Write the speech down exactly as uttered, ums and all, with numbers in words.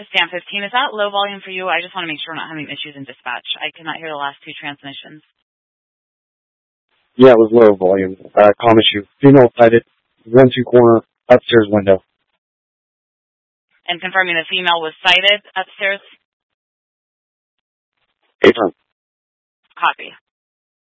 Stan fifteen, is that low volume for you? I just want to make sure we're not having issues in dispatch. I could not hear the last two transmissions. Yeah, it was low volume. Uh, comm issue. Female sighted, one two corner, upstairs window. And confirming the female was sighted upstairs? Affirm. Copy.